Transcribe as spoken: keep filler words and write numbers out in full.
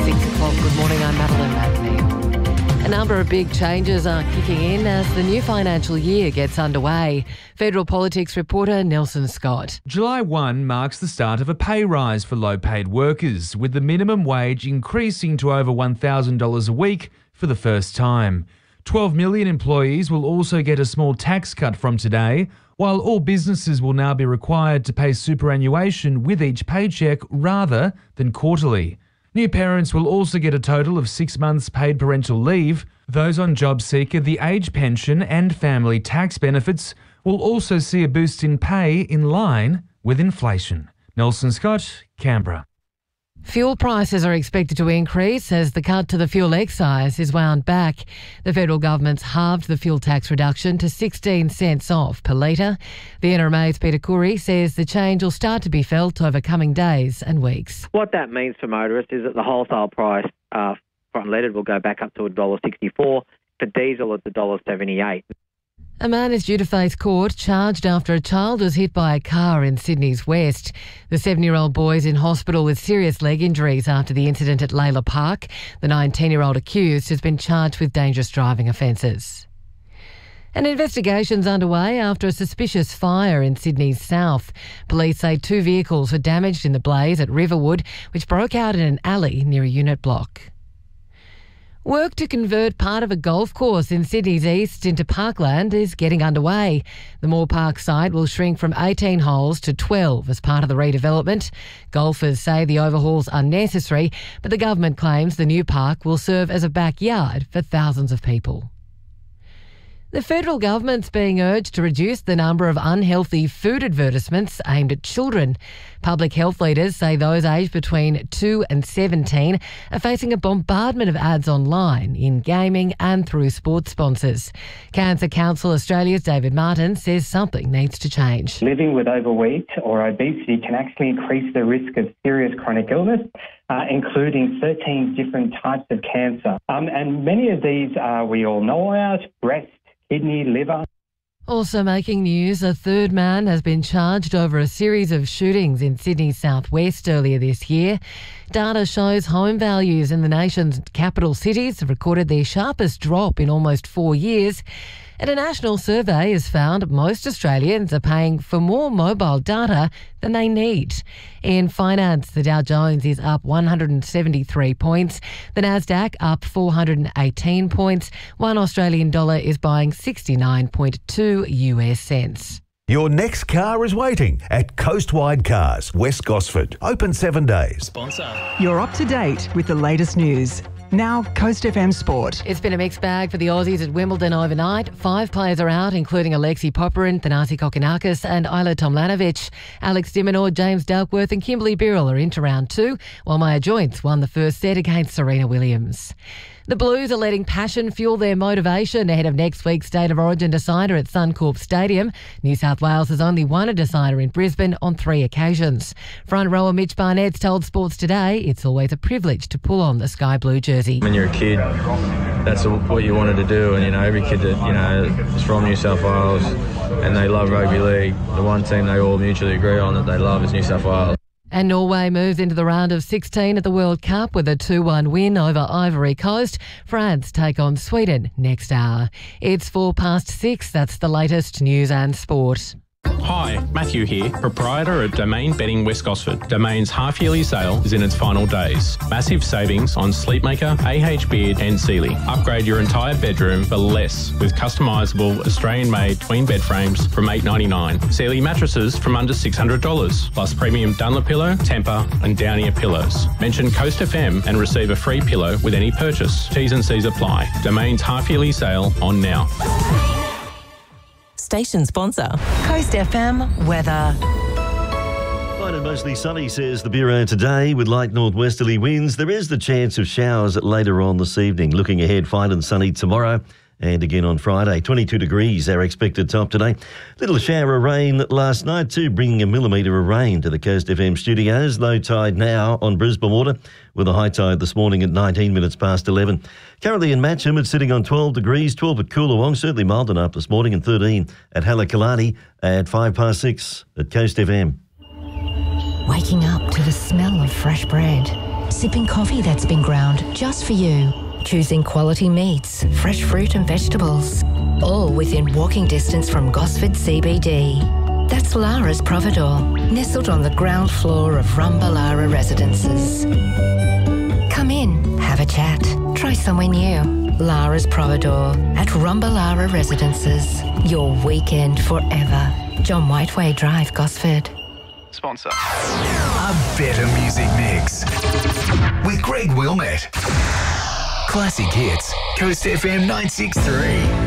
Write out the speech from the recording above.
six o'clock. Good morning, I'm Madeline McNeil. A number of big changes are kicking in as the new financial year gets underway. Federal politics reporter Nelson Scott. July first marks the start of a pay rise for low-paid workers, with the minimum wage increasing to over one thousand dollars a week for the first time. twelve million employees will also get a small tax cut from today, while all businesses will now be required to pay superannuation with each paycheck rather than quarterly. New parents will also get a total of six months paid parental leave. Those on JobSeeker, the age pension and family tax benefits will also see a boost in pay in line with inflation. Nelson Scott, Canberra. Fuel prices are expected to increase as the cut to the fuel excise is wound back. The federal government's halved the fuel tax reduction to sixteen cents off per litre. The N R M A's Peter Khoury says the change will start to be felt over coming days and weeks. What that means for motorists is that the wholesale price uh, for unleaded will go back up to one dollar sixty-four. For diesel, it's one dollar seventy-eight. A man is due to face court charged after a child was hit by a car in Sydney's west. The seven-year-old boy is in hospital with serious leg injuries after the incident at Layla Park. The nineteen-year-old accused has been charged with dangerous driving offences. An investigation's underway after a suspicious fire in Sydney's south. Police say two vehicles were damaged in the blaze at Riverwood, which broke out in an alley near a unit block. Work to convert part of a golf course in Sydney's east into parkland is getting underway. The Moore Park site will shrink from eighteen holes to twelve as part of the redevelopment. Golfers say the overhauls are necessary, but the government claims the new park will serve as a backyard for thousands of people. The federal government's being urged to reduce the number of unhealthy food advertisements aimed at children. Public health leaders say those aged between two and seventeen are facing a bombardment of ads online, in gaming and through sports sponsors. Cancer Council Australia's David Martin says something needs to change. Living with overweight or obesity can actually increase the risk of serious chronic illness, uh, including thirteen different types of cancer. Um, and many of these uh, we all know about: breast, kidney, liver. Also making news, a third man has been charged over a series of shootings in Sydney's southwest earlier this year. Data shows home values in the nation's capital cities have recorded their sharpest drop in almost four years. And a national survey has found most Australians are paying for more mobile data than they need. In finance, the Dow Jones is up one hundred seventy-three points. The Nasdaq up four hundred eighteen points. One Australian dollar is buying sixty-nine point two U S cents. Your next car is waiting at Coastwide Cars, West Gosford. Open seven days. Sponsor. You're up to date with the latest news. Now, Coast F M Sport. It's been a mixed bag for the Aussies at Wimbledon overnight. Five players are out, including Alexei Popyrin, Thanasi Kokkinakis and Ajla Tomljanovic. Alex de Minaur, James Duckworth and Kimberly Birrell are into round two, while Maya Joyce won the first set against Serena Williams. The Blues are letting passion fuel their motivation ahead of next week's State of Origin decider at Suncorp Stadium. New South Wales has only won a decider in Brisbane on three occasions. Front rower Mitch Barnett's told Sports Today it's always a privilege to pull on the sky blue jersey. When you're a kid, that's what you wanted to do, and you know every kid that you know is from New South Wales and they love rugby league, the one team they all mutually agree on that they love is New South Wales. And Norway moves into the round of sixteen at the World Cup with a two one win over Ivory Coast. France take on Sweden next hour. It's four past six. That's the latest news and sport. Hi, Matthew here, proprietor of Domain Bedding West Gosford. Domain's half-yearly sale is in its final days. Massive savings on Sleepmaker, A H Beard and Sealy. Upgrade your entire bedroom for less with customisable Australian-made twin bed frames from eight dollars ninety-nine. Sealy mattresses from under six hundred dollars, plus premium Dunlop-Pillow, Tempur and Downier pillows. Mention Coast F M and receive a free pillow with any purchase. T's and C's apply. Domain's half-yearly sale on now. Station sponsor, Coast F M weather. Fine and mostly sunny, says the Bureau today, with light northwesterly winds. There is the chance of showers later on this evening. Looking ahead, fine and sunny tomorrow and again on Friday. twenty-two degrees, our expected top today. Little shower of rain last night too, bringing a millimetre of rain to the Coast F M studios. Low tide now on Brisbane Water, with a high tide this morning at nineteen minutes past eleven. Currently in Matcham, it's sitting on twelve degrees, twelve at Coolawong, certainly mild enough this morning, and thirteen at Halakalani at five past six at Coast F M. Waking up to the smell of fresh bread, sipping coffee that's been ground just for you, choosing quality meats, fresh fruit and vegetables, all within walking distance from Gosford C B D. That's Lara's Providore, nestled on the ground floor of Rumbalara Residences. Come in, have a chat, try somewhere new. Lara's Providore at Rumbalara Residences. Your weekend forever. John Whiteway Drive, Gosford. Sponsor. A better music mix with Greg Wilmette. Classic hits, Coast F M nine six three.